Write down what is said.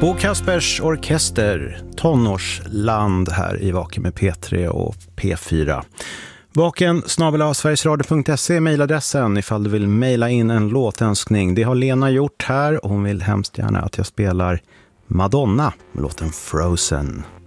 Bo Kaspers orkester, tonårsland här i Vaken med P3 och P4. vaken@sverigesradio.se är mejladressen ifall du vill mejla in en låtönskning. Det har Lena gjort här och hon vill hemskt gärna att jag spelar Madonna med låten Frozen.